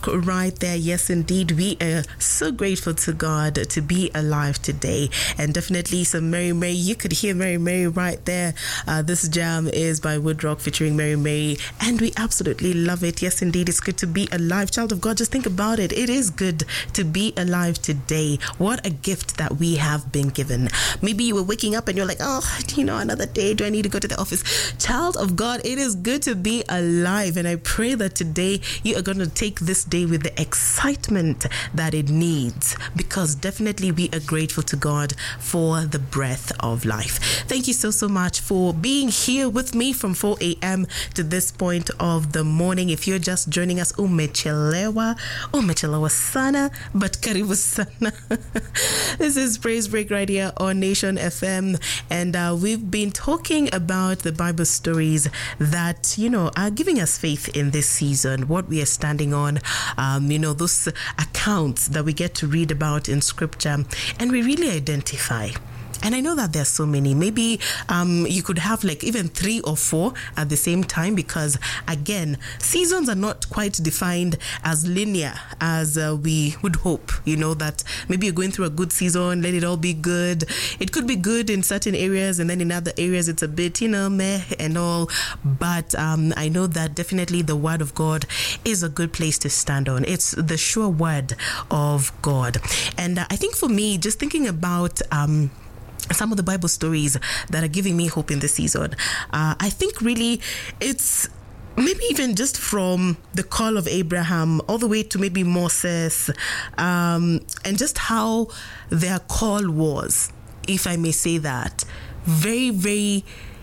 Woodrock right there. Yes, indeed. We are so grateful to God to be alive today. And definitely some Mary Mary. You could hear Mary Mary right there. This jam is by Woodrock featuring Mary Mary. And we absolutely love it. Yes, indeed. It's good to be alive. Child of God, just think about it. It is good to be alive today. What a gift that we have been given. Maybe you were waking up and you're like, oh, another day. Do I need to go to the office? Child of God, it is good to be alive. And I pray that today you are going to take this day with the excitement that it needs, because definitely we are grateful to God for the breath of life. Thank you so much for being here with me from 4 a.m. to this point of the morning. If you're just joining us, umechelewa sana, but karibu sana. This is Praise Break right here on Nation FM, and we've been talking about the Bible stories that are giving us faith in this season, what we are standing on, those accounts that we get to read about in scripture, and we really identify. And I know that there's so many. Maybe you could have like even 3 or 4 at the same time, because again, seasons are not quite defined as linear as we would hope. That maybe you're going through a good season, let it all be good. It could be good in certain areas, and then in other areas it's a bit, meh and all. But I know that definitely the word of God is a good place to stand on. It's the sure word of God. And I think for me, just thinking about some of the Bible stories that are giving me hope in this season, I think really it's maybe even just from the call of Abraham all the way to maybe Moses, and just how their call was, if I may say that, very, very,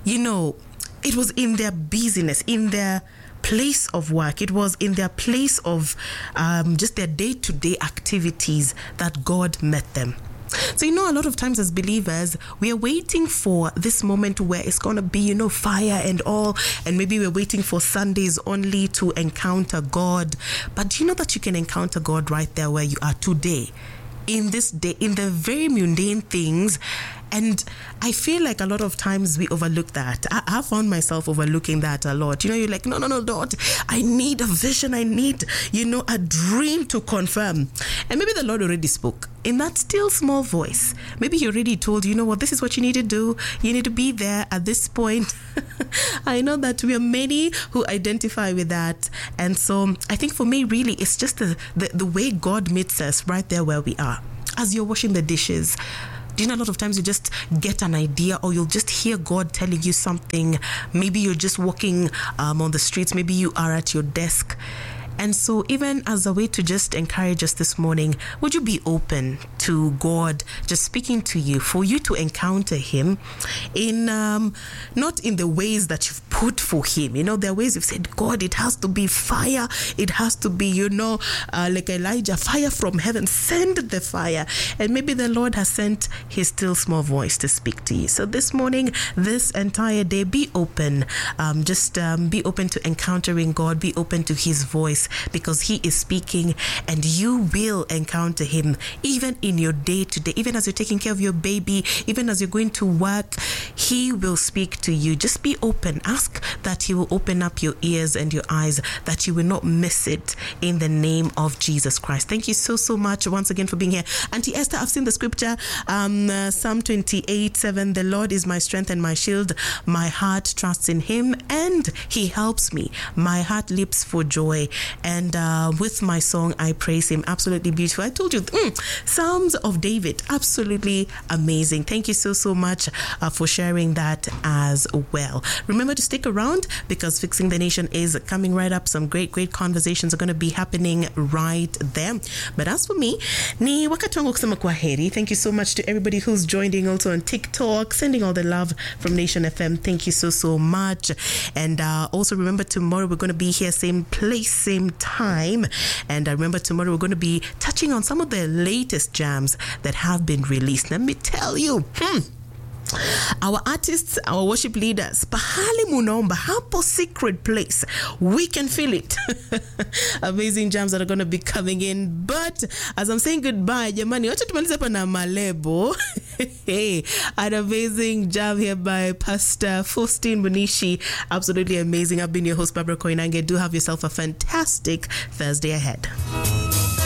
it was in their busyness, in their place of work. It was in their place of just their day-to-day activities that God met them. So, a lot of times as believers, we are waiting for this moment where it's going to be, fire and all. And maybe we're waiting for Sundays only to encounter God. But do you know that you can encounter God right there where you are today? In this day, in the very mundane things. And I feel like a lot of times we overlook that. I found myself overlooking that a lot. You're like, no, Lord, I need a vision. I need, a dream to confirm. And maybe the Lord already spoke in that still small voice. Maybe he already told you, this is what you need to do. You need to be there at this point. I know that we are many who identify with that. And so I think for me, really, it's just the way God meets us right there where we are. As you're washing the dishes, a lot of times you just get an idea, or you'll just hear God telling you something. Maybe you're just walking on the streets. Maybe you are at your desk. And so even as a way to just encourage us this morning, would you be open to God just speaking to you, for you to encounter him in not in the ways that you've put for him. There are ways you've said, God, it has to be fire. It has to be, like Elijah, fire from heaven. Send the fire. And maybe the Lord has sent his still small voice to speak to you. So this morning, this entire day, be open. Be open to encountering God. Be open to his voice, because he is speaking, and you will encounter him even in your day-to-day, even as you're taking care of your baby, even as you're going to work. He will speak to you. Just be open. Ask that he will open up your ears and your eyes, that you will not miss it, in the name of Jesus Christ. Thank you so much once again for being here. Auntie Esther, I've seen the scripture, Psalm 28:7. The Lord is my strength and my shield. My heart trusts in him and he helps me. My heart leaps for joy, and with my song I praise him. Absolutely beautiful. I told you, Psalms of David, absolutely amazing. Thank you so much for sharing that as well. Remember to stick around, because Fixing the Nation is coming right up. Some great conversations are going to be happening right there. But as for me, ni wakati wangu kusema kwa heri. Thank you so much to everybody who's joining also on TikTok, sending all the love from Nation FM. Thank you so much. And also remember, tomorrow we're going to be here, same place, same time. And remember, tomorrow we're going to be touching on some of the latest jams that have been released. Let me tell you, Our artists, our worship leaders, pahali munaomba, hapo secret place, we can feel it. Amazing jams that are going to be coming in. But as I'm saying goodbye, jamani, wacha tumalize hapa na malebo. Hey, an amazing jam here by Pastor Faustin Munishi. Absolutely amazing. I've been your host, Barbara Koinange. Do have yourself a fantastic Thursday ahead.